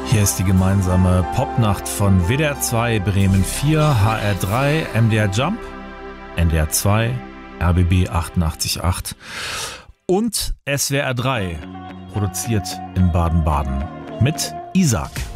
Hier ist die gemeinsame Popnacht von WDR 2, Bremen 4, HR 3, MDR Jump, NDR 2, RBB 88.8 und SWR 3, produziert in Baden-Baden mit Isaac.